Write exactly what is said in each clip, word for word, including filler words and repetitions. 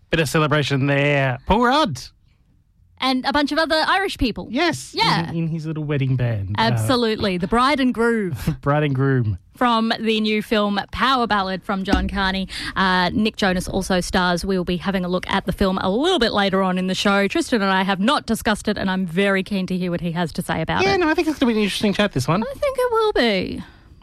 Bit of celebration there. Paul Rudd. And a bunch of other Irish people. Yes. Yeah. In, in his little wedding band. Absolutely. Uh, the bride and groom. Bride and groom. From the new film Power Ballad from John Carney. Uh, Nick Jonas also stars. We'll be having a look at the film a little bit later on in the show. Tristan and I have not discussed it, and I'm very keen to hear what he has to say about yeah, it. Yeah, no, I think it's going to be an interesting chat, this one. I think it will be.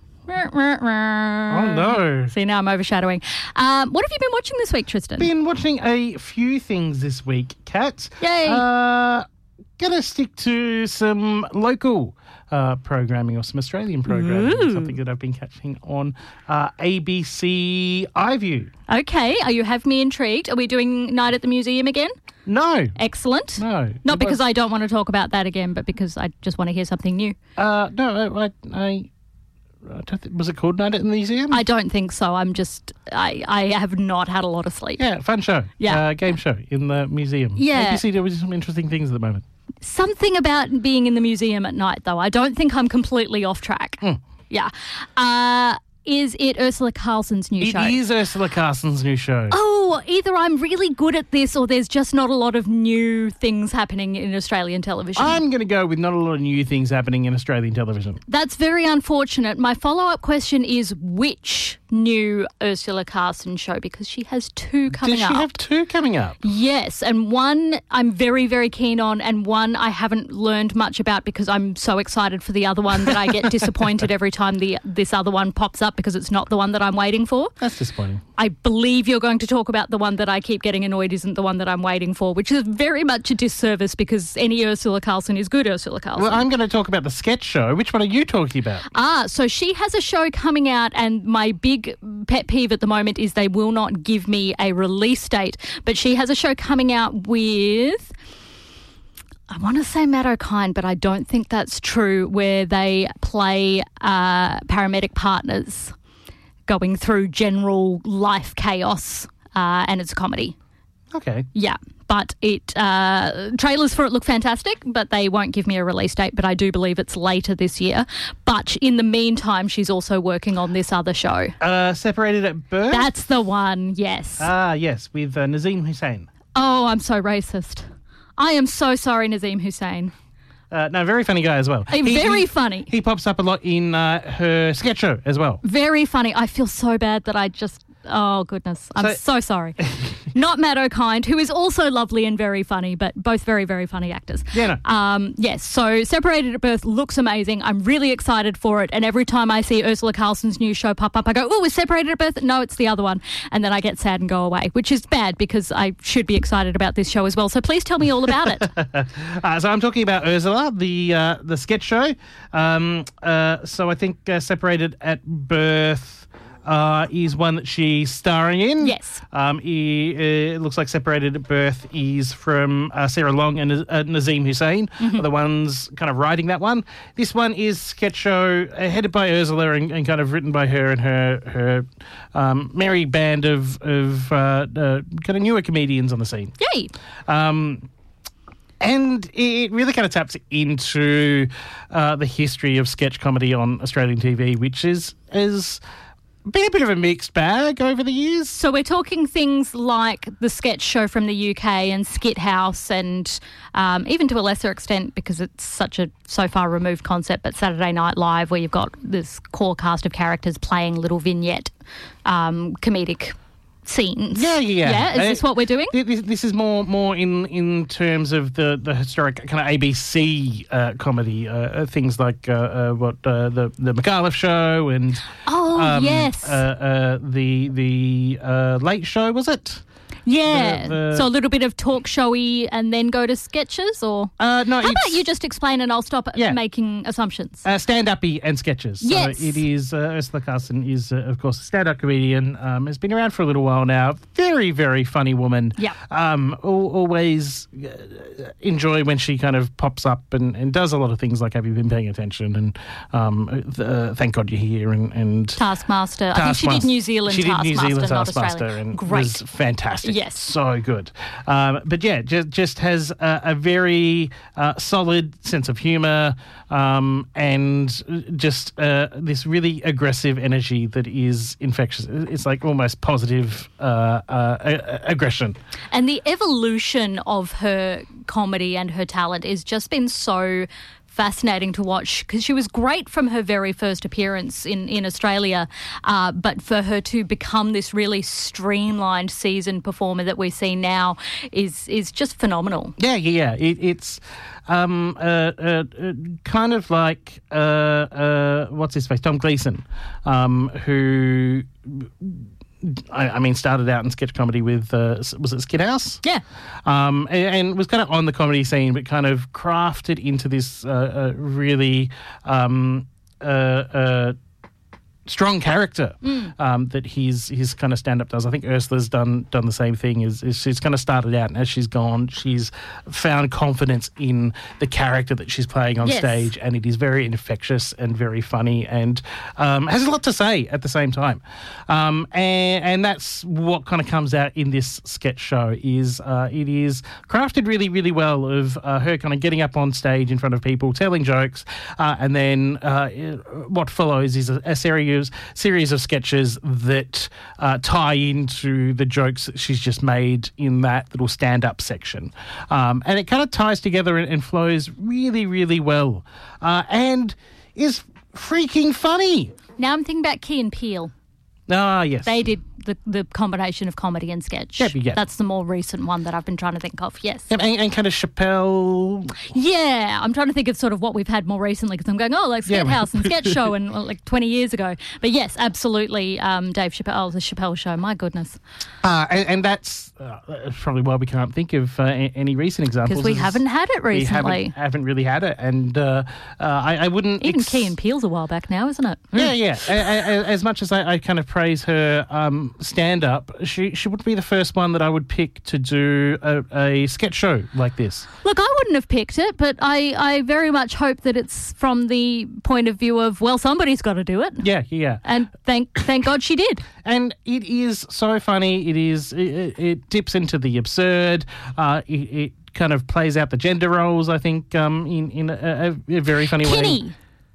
Oh, no. See, now I'm overshadowing. Um, what have you been watching this week, Tristan? Been watching a few things this week, Kat. Yay. Uh, gonna stick to some local uh, programming or some Australian programming, Ooh. something that I've been catching on uh, A B C iView. Okay, are you have me intrigued? Are we doing Night at the Museum again? No. Excellent. No. Not It because was- I don't want to talk about that again, but because I just want to hear something new. Uh, no, I... I I don't think, was it called Night at the Museum? I don't think so. I'm just, I, I have not had a lot of sleep. Yeah, fun show. Yeah. Uh, game show in the museum. Yeah. A B C doing some interesting things at the moment. Something about being in the museum at night, though. I don't think I'm completely off track. Mm. Yeah. Uh, is it Ursula Carlson's new It show? It is Ursula Carlson's new show. Oh, either I'm really good at this or there's just not a lot of new things happening in Australian television. I'm going to go with not a lot of new things happening in Australian television. That's very unfortunate. My follow-up question is which new Ursula Carlson show? Because she has two coming Does she up. have two coming up? Yes, and one I'm very, very keen on, and one I haven't learned much about because I'm so excited for the other one that I get disappointed every time the this other one pops up because it's not the one that I'm waiting for. That's disappointing. I believe you're going to talk about the one that I keep getting annoyed isn't the one that I'm waiting for, which is very much a disservice because any Ursula Carlson is good Ursula Carlson. Well, I'm going to talk about the sketch show. Which one are you talking about? Ah, so she has a show coming out, and my big pet peeve at the moment is they will not give me a release date, but she has a show coming out with... I want to say Matt O'Kine, but I don't think that's true, where they play uh, paramedic partners going through general life chaos, uh, and it's a comedy. Okay. Yeah, but it uh, trailers for it look fantastic, but they won't give me a release date, but I do believe it's later this year. But in the meantime, she's also working on this other show. Uh, Separated at Birth? That's the one, yes. Ah, yes, with uh, Nazim Hussain. Oh, I'm so racist. I am so sorry, Nazim Hussain. Uh, no, very funny guy as well. Hey, He- very he- funny. He pops up a lot in uh, her sketch show as well. Very funny. I feel so bad that I just... Oh, goodness. I'm So- so, sorry. Not Matt O'Kine, who is also lovely and very funny, but both very, very funny actors. Yeah, no. Um, yes, so Separated at Birth looks amazing. I'm really excited for it. And every time I see Ursula Carlson's new show pop up, I go, oh, is Separated at Birth? No, it's the other one. And then I get sad and go away, which is bad because I should be excited about this show as well. So please tell me all about it. Uh, so I'm talking about Ursula, the uh, the sketch show. Um, uh, so I think uh, Separated at Birth uh, is one that she's starring in. Yes. Um, he, uh, it looks like Separated at Birth is from uh, Sarah Long and uh, Nazim Hussain, Mm-hmm. are the ones kind of writing that one. This one is sketch show uh, headed by Ursula and, and kind of written by her and her her um, merry band of of uh, uh, kind of newer comedians on the scene. Yay. Um, and it really kind of taps into uh, the history of sketch comedy on Australian T V, which is is been a bit of a mixed bag over the years. So we're talking things like the sketch show from the U K and Skit House and um, even to a lesser extent, because it's such a so far removed concept, but Saturday Night Live, where you've got this core cast of characters playing little vignette um, comedic scenes. Yeah, yeah, yeah. Yeah, is Uh, this what we're doing? This, this is more more in, in terms of the, the historic kind of A B C uh, comedy, uh, things like uh, uh, what uh, the the McAuliffe Show and Oh, um, yes. uh, uh, the the uh, Late Show, was it? Yeah. the- the- So a little bit of talk showy and then go to sketches, or Uh, no, how it's, about you just explain and I'll stop Yeah. making assumptions. Uh, stand-uppy and sketches. Yes. So it is, uh, Ursula Carlson is, uh, of course, a stand-up comedian, um, has been around for a little while now. Very, very funny woman. Yeah. Um, al- always uh, enjoy when she kind of pops up and, and does a lot of things like Have You Been Paying Attention? And um, uh, Thank God You're Here. And, and Taskmaster. I think she did Taskmaster. New Zealand She did Taskmaster, New Zealand not Taskmaster Australian. and Great. was fantastic Yes. So good. Um, but yeah, just, just has a, a very uh, solid sense of humour um, and just uh, this really aggressive energy that is infectious. It's like almost positive uh, uh, a- aggression. And the evolution of her comedy and her talent has just been so fascinating to watch, because she was great from her very first appearance in, in Australia, uh, but for her to become this really streamlined seasoned performer that we see now is is just phenomenal. Yeah, yeah, yeah. It, it's um, uh, uh, uh, kind of like, uh, uh, what's his face, Tom Gleeson, um, who... I, I mean, started out in sketch comedy with, uh, was it Skid House? Yeah. Um, and, and was kind of on the comedy scene, but kind of crafted into this uh, uh, really um, uh, uh, strong character mm. um, that his his kind of stand-up does. I think Ursula's done done the same thing. Is, is she's kind of started out, and as she's gone, she's found confidence in the character that she's playing on yes. stage, and it is very infectious and very funny, and um, has a lot to say at the same time. Um, and, and that's what kind of comes out in this sketch show. Is uh, it is crafted really, really well of uh, her kind of getting up on stage in front of people, telling jokes, uh, and then uh, what follows is a, a series series of sketches that uh, tie into the jokes that she's just made in that little stand-up section. Um, and it kind of ties together and, and flows really, really well. Uh, and is freaking funny. Now I'm thinking about Key and Peele. Ah, yes. They did the, the combination of comedy and sketch. Yep, yep. That's the more recent one that I've been trying to think of, yes. And, and kind of Chappelle. Yeah, I'm trying to think of sort of what we've had more recently, because I'm going, oh, like Sketch Yeah. House and Sketch Show and well, like twenty years ago. But yes, absolutely, um, Dave Chappelle, the Chappelle Show, my goodness. Uh, and, and that's uh, probably why we can't think of uh, a- any recent examples. Because we is haven't had it We recently. haven't, haven't really had it. And uh, uh, I, I wouldn't... Even ex- Key and Peele's a while back now, isn't it? Yeah, yeah. A- a- As much as I, I kind of praise her um, stand-up, she she would be the first one that I would pick to do a, a sketch show like this. Look, I wouldn't have picked it, but I, I very much hope that it's from the point of view of, well, somebody's got to do it. Yeah, yeah. And thank thank God she did. And it is so funny. It is. It, it dips into the absurd. Uh, it, it kind of plays out the gender roles, I think, um, in, in a, a, a very funny way. Kinney.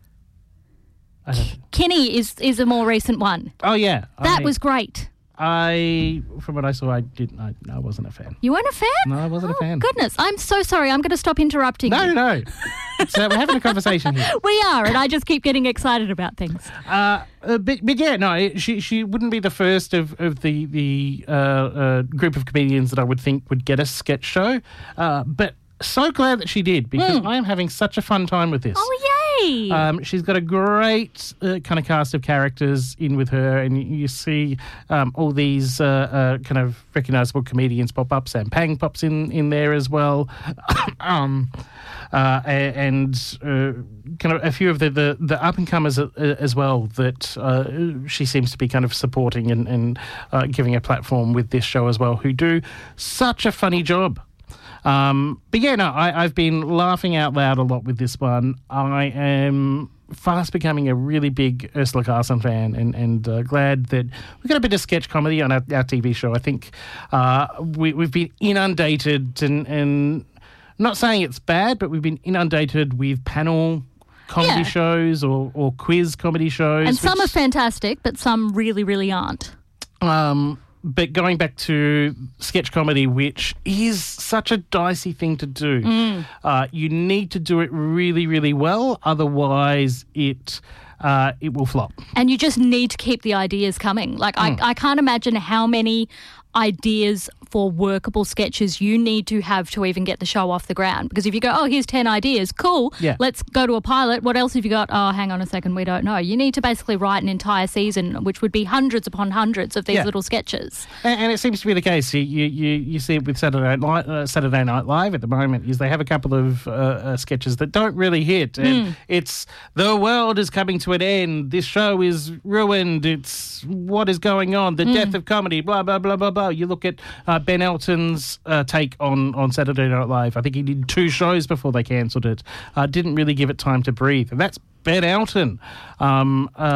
I don't, Kinney is, is a more recent one. oh, yeah. That I, was great. I, from what I saw, I didn't. I, I wasn't a fan. You weren't a fan? No, I wasn't a Oh, fan. Goodness, I'm so sorry. I'm going to stop interrupting No, you. no. So we're having a conversation here. We are, and I just keep getting excited about things. Uh, uh, but, but yeah, no, it- she she wouldn't be the first of, of the the uh, uh, group of comedians that I would think would get a sketch show. Uh, but so glad that she did, because Mm. I am having such a fun time with this. Oh, yay! Um, she's got a great uh, kind of cast of characters in with her, and you, you see um, all these uh, uh, kind of recognisable comedians pop up. Sam Pang pops in, in there as well. um, uh, a- and uh, kind of a few of the, the, the up-and-comers uh, as well that uh, she seems to be kind of supporting and, and uh, giving a platform with this show as well, who do such a funny job. Um, but yeah, no, I, I've been laughing out loud a lot with this one. I am fast becoming a really big Ursula Carson fan, and, and uh, glad that we got a bit of sketch comedy on our, our T V show. I think uh, we, we've been inundated, and, and not saying it's bad, but we've been inundated with panel comedy Yeah. shows or, or quiz comedy shows. and some which- are fantastic, but some really, really aren't. Um, but going back to sketch comedy, which is such a dicey thing to do, Mm. uh, you need to do it really, really well. Otherwise, it uh, it will flop. And you just need to keep the ideas coming. Like, Hmm. I, I can't imagine how many ideas for workable sketches you need to have to even get the show off the ground. Because if you go, oh, here's ten ideas, cool, Yeah. let's go to a pilot. What else have you got? Oh, hang on a second, we don't know. You need to basically write an entire season, which would be hundreds upon hundreds of these Yeah. little sketches. And, and it seems to be the case. You you, you, you see it with Saturday Night, uh, Saturday Night Live at the moment. Is they have a couple of uh, uh, sketches that don't really hit, and it's the world is coming to an end. This show is ruined. It's what is going on? The death of comedy. Blah blah blah blah blah. You look at uh, Ben Elton's uh, take on on Saturday Night Live. I think he did two shows before they cancelled it. Uh, didn't really give it time to breathe, and that's Ben Elton. Um, uh,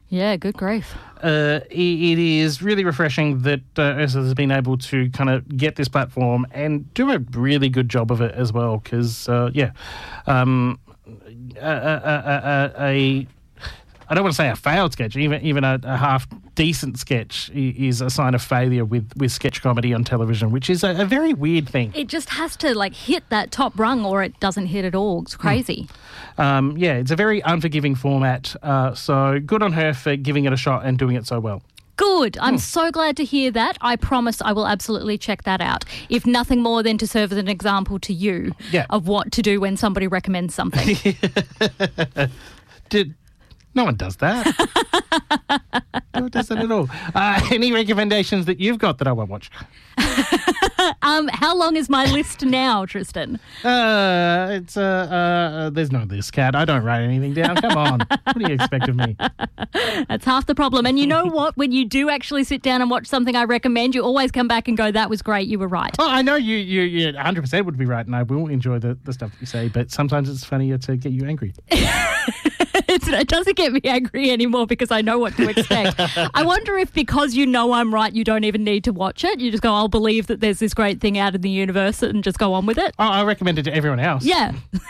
Yeah, good grief. Uh, it, it is really refreshing that uh, Ursula has been able to kind of get this platform and do a really good job of it as well. Because, uh, yeah, um, a, a, a, a I don't want to say a failed sketch, even even a, a half decent sketch is a sign of failure with, with sketch comedy on television, which is a, a very weird thing. It just has to like hit that top rung or it doesn't hit at all. It's crazy. Mm. Um, yeah, it's a very unforgiving format. Uh, so good on her for giving it a shot and doing it so well. Good. I'm Mm. so glad to hear that. I promise I will absolutely check that out. If nothing more than to serve as an example to you Yeah. of what to do when somebody recommends something. Did... No one does that. No one does that at all. Uh, any recommendations that you've got that I won't watch? um, how long is my list now, Tristan? Uh, it's uh, uh, there's no list, Kat. I don't write anything down. Come on. What do you expect of me? That's half the problem. And you know what? When you do actually sit down and watch something I recommend, you always come back and go, that was great. You were right. Oh, I know you, you, you one hundred percent would be right, and I will enjoy the, the stuff that you say, but sometimes it's funnier to get you angry. It's, it doesn't get me angry anymore because I know what to expect. I wonder if because you know I'm right, you don't even need to watch it. You just go, I'll believe that there's this great thing out in the universe and just go on with it. Oh, I recommend it to everyone else. Yeah.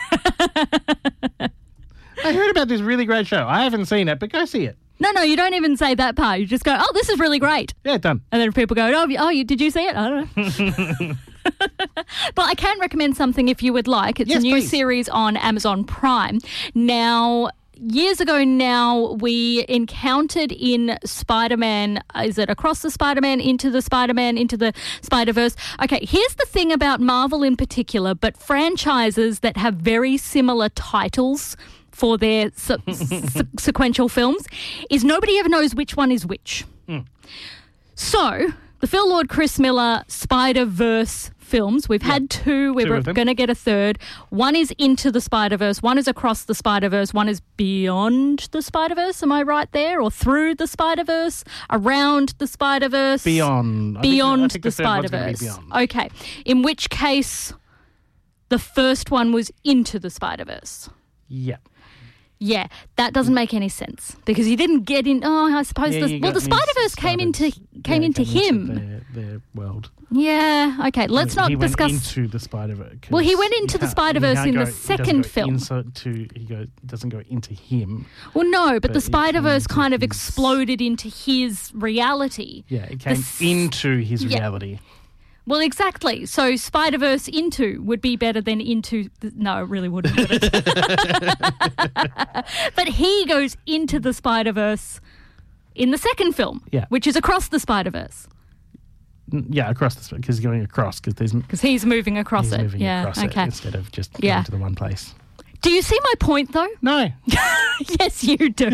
I heard about this really great show. I haven't seen it, but go see it. No, no, you don't even say that part. You just go, oh, this is really great. Yeah, done. And then people go, oh, oh you, did you see it? I don't know. But I can recommend something if you would like. It's Yes, a new please. series on Amazon Prime. Now... Years ago now, we encountered in Spider-Man, is it Across the Spider-Man, Into the Spider-Man, Into the Spider-Verse? Okay, here's the thing about Marvel in particular, but franchises that have very similar titles for their se- se- sequential films, is nobody ever knows which one is which. Mm. So, the Phil Lord, Chris Miller Spider-Verse films. We've Yeah. had two. We're Two of them. going to get a third. One is Into the Spider-Verse. One is Across the Spider-Verse. One is Beyond the Spider-Verse. Am I right there? Or Through the Spider-Verse? Around the Spider-Verse? Beyond. I think- Beyond I think the third one's gonna be Spider-Verse. Beyond. Okay. In which case, the first one was Into the Spider-Verse. Yeah. Yeah, that doesn't make any sense because he didn't get in. Oh, I suppose Yeah, the you well, got the me Spider Verse came into started- came yeah, into him. their, their world. Yeah, okay. Let's He- not he discuss. Went into the Spider-Verse. Well, he went into the Spider-Verse in the second film. Inside to, he go, doesn't go into him. Well, no, but, But the it came Spider Verse into kind of his- exploded into his reality. Yeah, it came s- into his yeah. reality. Well, exactly. So Spider Verse into would be better than into. The, no, it really wouldn't. Would it? But he goes into the Spider Verse in the second film, Yeah. which is Across the Spider Verse. N- Yeah, across the because he's going across because there's Because he's moving across he's it. moving yeah. across okay. it instead of just Yeah. going to the one place. Do you see my point, though? No. Yes, you do.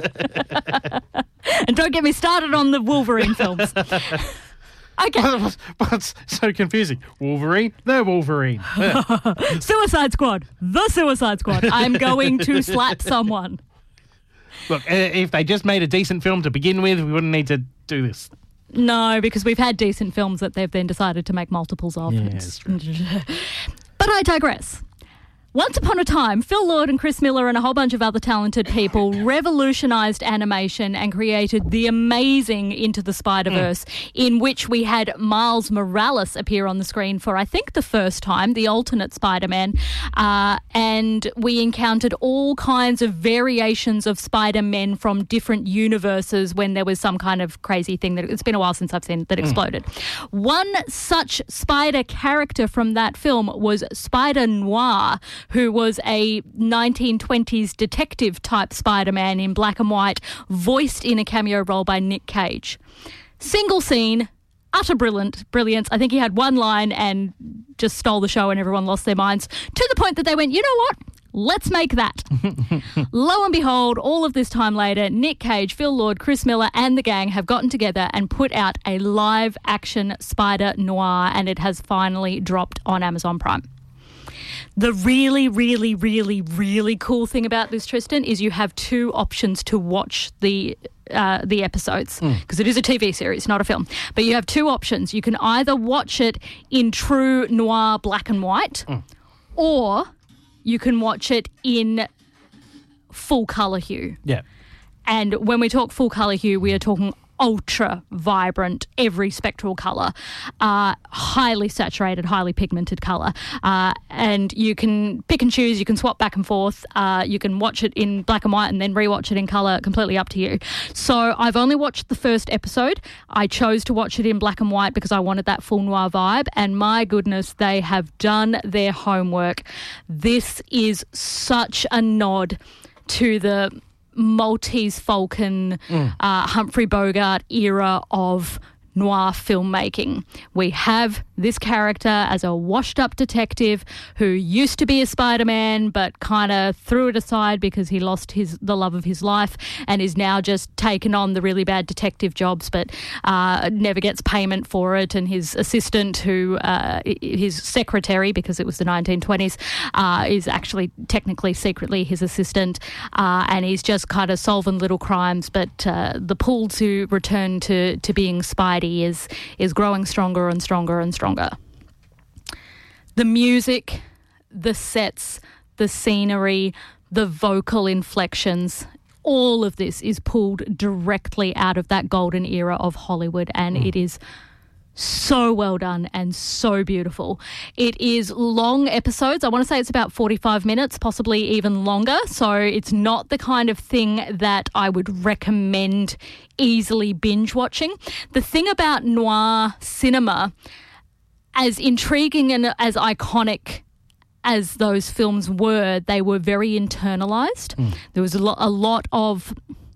And don't get me started on the Wolverine films. Okay. What's, what's so confusing? Wolverine? The Wolverine. Yeah. Suicide Squad. The Suicide Squad. I'm going to slap someone. Look, uh, if they just made a decent film to begin with, we wouldn't need to do this. No, because we've had decent films that they've then decided to make multiples of. Yeah, It's- it's true. But I digress. Once upon a time, Phil Lord and Chris Miller and a whole bunch of other talented people revolutionised animation and created the amazing Into the Spider-Verse, mm. in which we had Miles Morales appear on the screen for, I think, the first time, the alternate Spider-Man, uh, and we encountered all kinds of variations of Spider-Men from different universes when there was some kind of crazy thing that it's been a while since I've seen that exploded. Mm. One such spider character from that film was Spider-Noir, who was a nineteen twenties detective type Spider-Man in black and white, voiced in a cameo role by Nick Cage. Single scene, utter brilliant, brilliance. I think he had one line and just stole the show and everyone lost their minds to the point that they went, you know what? Let's make that. Lo and behold, all of this time later, Nick Cage, Phil Lord, Chris Miller and the gang have gotten together and put out a live action Spider-Noir, and it has finally dropped on Amazon Prime. The really, really, really, really cool thing about this, Tristan, is you have two options to watch the uh, the episodes, because mm. it is a T V series, not a film. But you have two options. You can either watch it in true noir black and white, mm. or you can watch it in full colour hue. Yeah. And when we talk full colour hue, we are talking ultra vibrant, every spectral colour, uh, highly saturated, highly pigmented colour. Uh, and you can pick and choose, you can swap back and forth, uh, you can watch it in black and white and then rewatch it in colour, completely up to you. So I've only watched the first episode. I chose to watch it in black and white because I wanted that full noir vibe, and my goodness, they have done their homework. This is such a nod to the Maltese Falcon, mm. uh, Humphrey Bogart era of noir filmmaking. We have this character as a washed-up detective who used to be a Spider-Man but kind of threw it aside because he lost his the love of his life and is now just taken on the really bad detective jobs but uh, never gets payment for it. And his assistant, who uh, his secretary, because it was the nineteen twenties, uh, is actually technically secretly his assistant, uh, and he's just kind of solving little crimes, but uh, the pull to return to, to being Spidey is is growing stronger and stronger and stronger. The music, the sets, the scenery, the vocal inflections, all of this is pulled directly out of that golden era of Hollywood, and mm. it is so well done and so beautiful. It is long episodes. I want to say it's about forty-five minutes, possibly even longer. So it's not the kind of thing that I would recommend easily binge watching. The thing about noir cinema, as intriguing and as iconic as those films were, they were very internalised. Mm. There was a, lo- a lot of,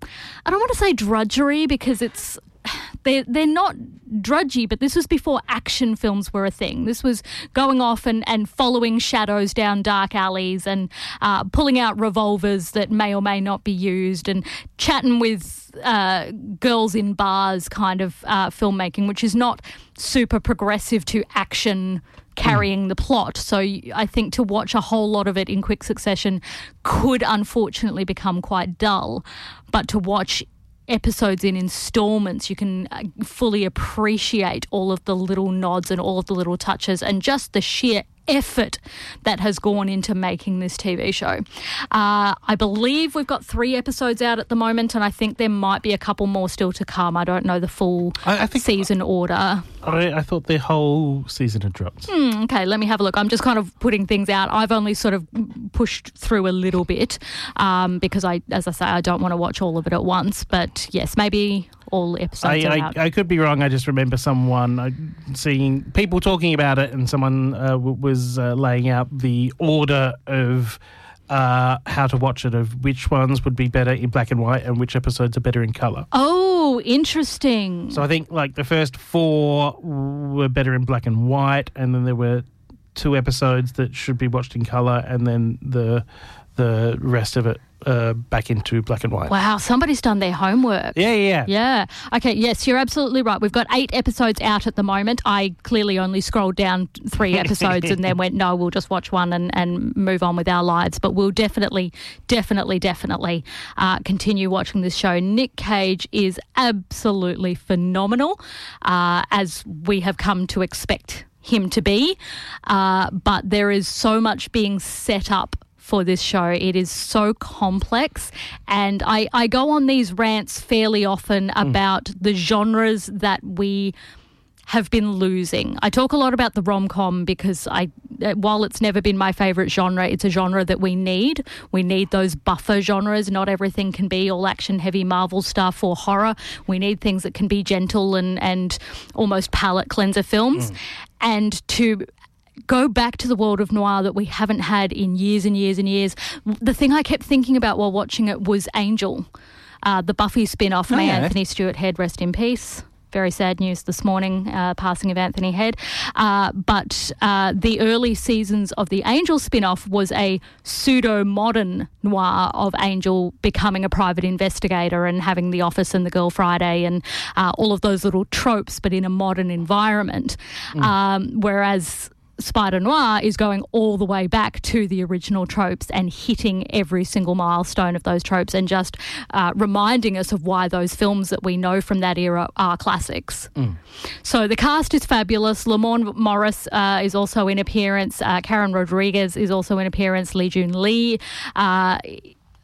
I don't want to say drudgery because it's, They're, they're not drudgy, but this was before action films were a thing. This was going off and, and following shadows down dark alleys and uh, pulling out revolvers that may or may not be used and chatting with uh, girls in bars kind of uh, filmmaking, which is not super progressive to action carrying mm. the plot. So I think to watch a whole lot of it in quick succession could unfortunately become quite dull. But to watch episodes in installments, you can fully appreciate all of the little nods and all of the little touches and just the sheer effort that has gone into making this T V show. Uh, I believe we've got three episodes out at the moment, and I think there might be a couple more still to come. I don't know the full I, I think season I, order. I, I thought the whole season had dropped. Hmm, okay, let me have a look. I'm just kind of putting things out. I've only sort of pushed through a little bit um, because, I, as I say, I don't want to watch all of it at once. But yes, maybe all episodes I, are I, out. I could be wrong. I just remember someone uh, seeing people talking about it, and someone uh, w- was uh, laying out the order of uh, how to watch it, of which ones would be better in black and white and which episodes are better in colour. Oh, interesting. So I think like the first four were better in black and white, and then there were two episodes that should be watched in colour, and then the the rest of it uh, back into black and white. Wow, somebody's done their homework. Yeah, yeah, yeah. Yeah. Okay, yes, you're absolutely right. We've got eight episodes out at the moment. I clearly only scrolled down three episodes and then went, no, we'll just watch one and, and move on with our lives. But we'll definitely, definitely, definitely uh, continue watching this show. Nick Cage is absolutely phenomenal, uh, as we have come to expect him to be. Uh, but there is so much being set up for this show. It is so complex, and I, I go on these rants fairly often about mm. the genres that we have been losing. I talk a lot about the rom-com because I, while it's never been my favourite genre, it's a genre that we need. We need those buffer genres. Not everything can be all action-heavy Marvel stuff or horror. We need things that can be gentle and, and almost palate cleanser films. Mm. And to go back to the world of noir that we haven't had in years and years and years. The thing I kept thinking about while watching it was Angel, uh, the Buffy spin-off. Oh, May yeah. Anthony Stewart Head, rest in peace. Very sad news this morning, uh, passing of Anthony Head. Uh, but uh, the early seasons of the Angel spin-off was a pseudo-modern noir of Angel becoming a private investigator and having the office and the Girl Friday and uh, all of those little tropes, but in a modern environment. Mm. Um, whereas Spider Noir is going all the way back to the original tropes and hitting every single milestone of those tropes and just uh, reminding us of why those films that we know from that era are classics. Mm. So the cast is fabulous. Lamorne Morris uh, is also in appearance. Uh, Karen Rodriguez is also in appearance. Lee Jun Lee. Uh,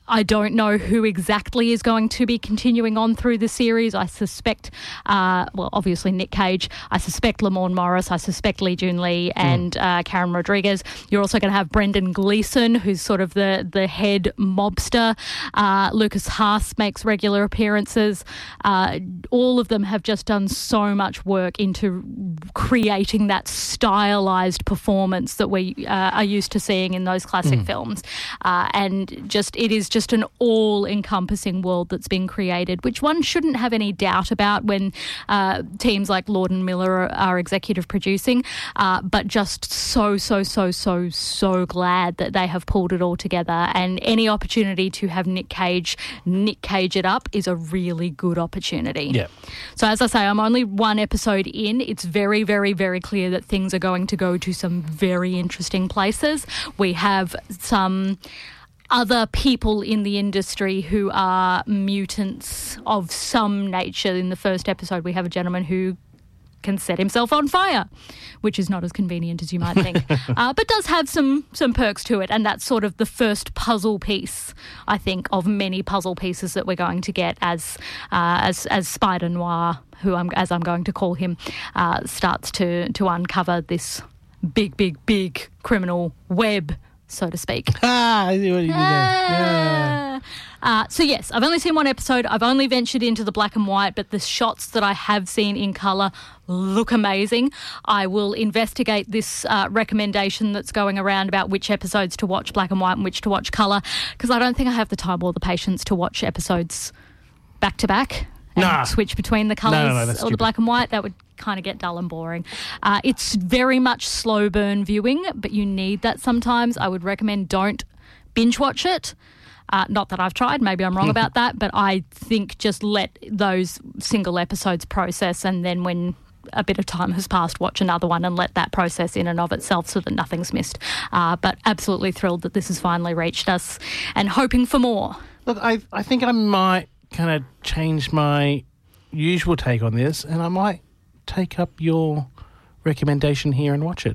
I don't know who exactly is going to be continuing on through the series. I suspect, uh, well, obviously Nick Cage. I suspect Lamorne Morris. I suspect Lee Jun Lee and mm. uh, Karen Rodriguez. You're also going to have Brendan Gleeson, who's sort of the, the head mobster. Uh, Lucas Haas makes regular appearances. Uh, all of them have just done so much work into creating that stylized performance that we uh, are used to seeing in those classic mm. films. Uh, and just it is just an all-encompassing world that's been created, which one shouldn't have any doubt about when uh, teams like Lord and Miller are, are executive producing, uh, but just so, so, so, so, so glad that they have pulled it all together. And any opportunity to have Nick Cage, Nick Cage it up is a really good opportunity. Yeah. So as I say, I'm only one episode in. It's very, very, very clear that things are going to go to some very interesting places. We have some other people in the industry who are mutants of some nature. In the first episode, we have a gentleman who can set himself on fire, which is not as convenient as you might think, uh, but does have some some perks to it. And that's sort of the first puzzle piece, I think, of many puzzle pieces that we're going to get as uh, as as Spider Noir, who I'm as I'm going to call him, uh, starts to to uncover this big, big, big criminal web, so to speak. Ah, I see what you did there. Yeah. Uh, so yes, I've only seen one episode. I've only ventured into the black and white, but the shots that I have seen in colour look amazing. I will investigate this uh, recommendation that's going around about which episodes to watch black and white and which to watch colour, because I don't think I have the time or the patience to watch episodes back to back and nah. switch between the colours no, no, no, or stupid. the black and white. That would kind of get dull and boring. Uh, it's very much slow burn viewing, but you need that sometimes. I would recommend don't binge watch it. Uh, not that I've tried, maybe I'm wrong about that, but I think just let those single episodes process, and then when a bit of time has passed, watch another one and let that process in and of itself so that nothing's missed. Uh, but absolutely thrilled that this has finally reached us and hoping for more. Look, I I think I might kind of change my usual take on this, and I might take up your recommendation here and watch it.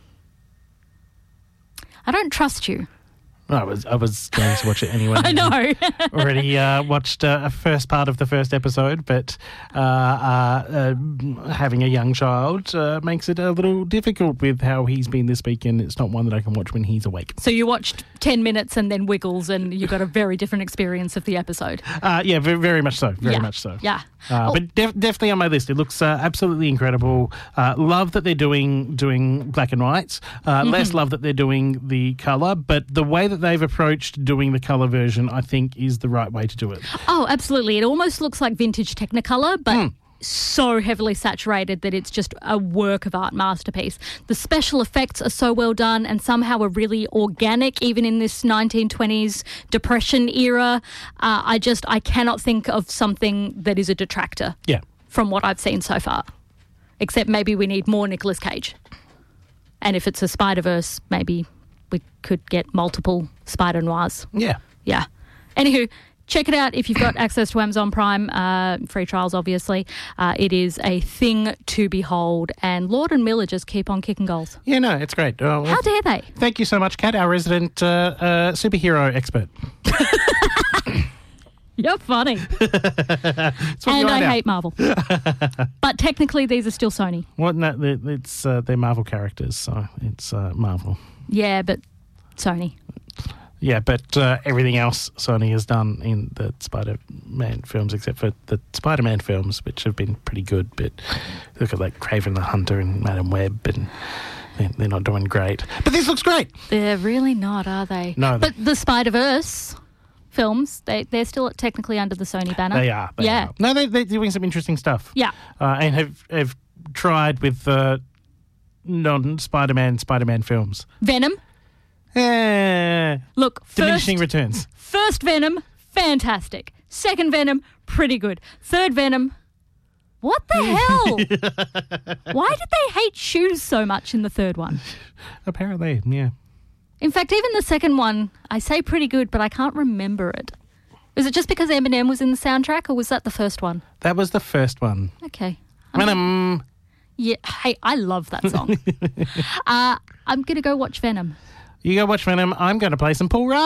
I don't trust you. I was I was going to watch it anyway. I know. Already uh, watched uh, a first part of the first episode, but uh, uh, uh, having a young child uh, makes it a little difficult with how he's been this week, and it's not one that I can watch when he's awake. So you watched ten minutes and then Wiggles, and you got a very different experience of the episode. Uh, yeah, very, very much so. Very yeah. much so. Yeah. Uh, oh. But def- definitely on my list. It looks uh, absolutely incredible. Uh, love that they're doing doing black and whites. Uh, mm-hmm. Less love that they're doing the colour. But the way that they've approached doing the colour version, I think, is the right way to do it. Oh, absolutely. It almost looks like vintage Technicolor, but Mm. so heavily saturated that it's just a work of art masterpiece. The special effects are so well done and somehow are really organic, even in this nineteen twenties Depression era. Uh, I just, I cannot think of something that is a detractor Yeah. from what I've seen so far. Except maybe we need more Nicolas Cage. And if it's a Spider-Verse, maybe we could get multiple Spider Noirs. Yeah. Yeah. Anywho, check it out if you've got access to Amazon Prime. Uh, free trials, obviously. Uh, it is a thing to behold. And Lord and Miller just keep on kicking goals. Yeah, no, it's great. Oh, well, How dare they? thank you so much, Kat, our resident uh, uh, superhero expert. You're funny. That's what And you are I now. hate Marvel. But technically, these are still Sony. What? No, it's uh, they're Marvel characters, so it's uh, Marvel. Yeah, but Sony. Yeah, but uh, everything else Sony has done in the Spider-Man films, except for the Spider-Man films, which have been pretty good. But look at like Kraven the Hunter and Madam Web, and they're, they're not doing great. But this looks great. They're really not, are they? No. But the Spider-Verse films, they, they're still technically under the Sony banner. They are. They yeah. are. No, they, they're doing some interesting stuff. Yeah. Uh, and have have tried with uh, non-Spider-Man Spider-Man films. Venom. Eh, Look, first, diminishing returns. First Venom, fantastic. Second Venom, pretty good. Third Venom, what the hell? Why did they hate shoes so much in the third one? Apparently, yeah. In fact, even the second one, I say pretty good, but I can't remember it. Was it just because Eminem was in the soundtrack, or was that the first one? That was the first one. Okay. Venom. Yeah, hey, I love that song. uh, I'm going to go watch Venom. You go watch Venom. I'm going to play some Paul Rudd.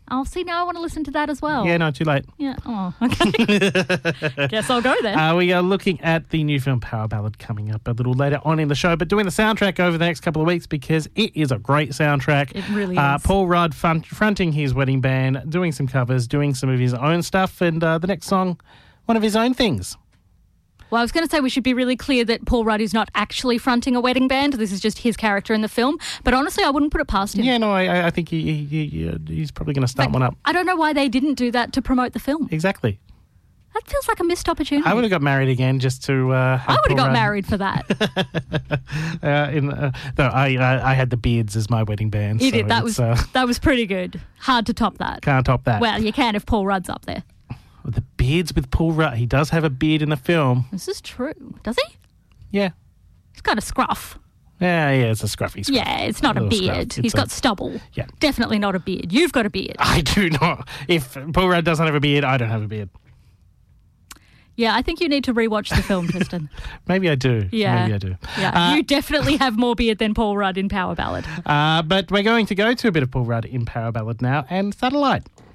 Oh, see, now I want to listen to that as well. Yeah, no, too late. Yeah. Oh, okay. Guess I'll go then. Uh, we are looking at the new film Power Ballad coming up a little later on in the show, but doing the soundtrack over the next couple of weeks because it is a great soundtrack. It really uh, is. Paul Rudd fun- fronting his wedding band, doing some covers, doing some of his own stuff, and uh, the next song, one of his own things. Well, I was going to say we should be really clear that Paul Rudd is not actually fronting a wedding band. This is just his character in the film. But honestly, I wouldn't put it past him. Yeah, no, I, I think he, he, he, he's probably going to start But one up. I don't know why they didn't do that to promote the film. Exactly. That feels like a missed opportunity. I would have got married again just to. Uh, I would have got Rudd. married for that. uh, in, uh, no, I, I I had the Beards as my wedding band. You so did. That it's, was uh, that was pretty good. Hard to top that. can't top that. Well, you can if Paul Rudd's up there. The Beards with Paul Rudd. He does have a beard in the film. This is true. Does he? Yeah. He's got a scruff. Yeah, yeah, it's a scruffy scruff. Yeah, it's not a Little scruff. beard. It's He's a- got stubble. Yeah. Definitely not a beard. You've got a beard. I do not. If Paul Rudd doesn't have a beard, I don't have a beard. Yeah, I think you need to rewatch the film, Tristan. Maybe I do. Yeah. Maybe I do. Yeah, Uh, you definitely have more beard than Paul Rudd in Power Ballad. uh, but we're going to go to a bit of Paul Rudd in Power Ballad now and Satellite.